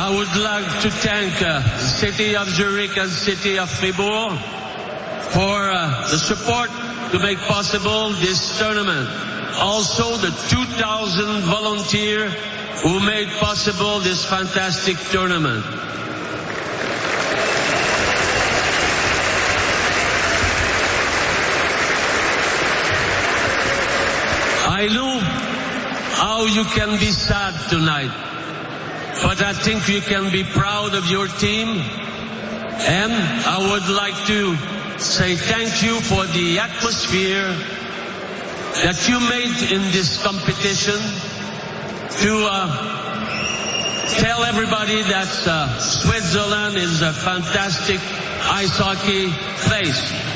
I would like to thank the City of Zurich and City of Fribourg for the support to make possible this tournament. Also the 2,000 volunteers who made possible this fantastic tournament. I know how you can be sad tonight, but I think you can be proud of your team, and I would like to say thank you for the atmosphere that you made in this competition to tell everybody that Switzerland is a fantastic ice hockey place.